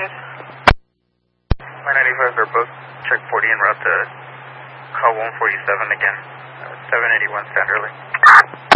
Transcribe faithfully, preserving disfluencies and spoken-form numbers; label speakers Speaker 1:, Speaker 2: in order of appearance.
Speaker 1: News.
Speaker 2: My ninety-fives are both check forty en route to call one forty-seven again. Uh, seven eighty-one Stand Early.